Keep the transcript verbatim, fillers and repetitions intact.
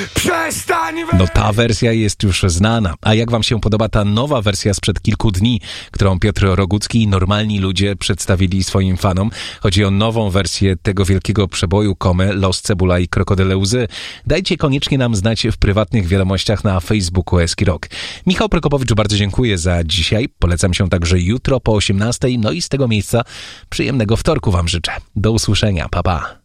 Przestań! No ta wersja jest już znana. A jak wam się podoba ta nowa wersja sprzed kilku dni, którą Piotr Rogucki i normalni ludzie przedstawili swoim fanom? Chodzi o nową wersję tego wielkiego przeboju Komy, Los Cebula i Krokodyle Łzy. Dajcie koniecznie nam znać w prywatnych wiadomościach na Facebooku Eski Rock. Michał Prokopowicz, bardzo dziękuję za dzisiaj. Polecam się także jutro po osiemnastej. No i z tego miejsca przyjemnego wtorku wam życzę. Do usłyszenia. Pa, pa.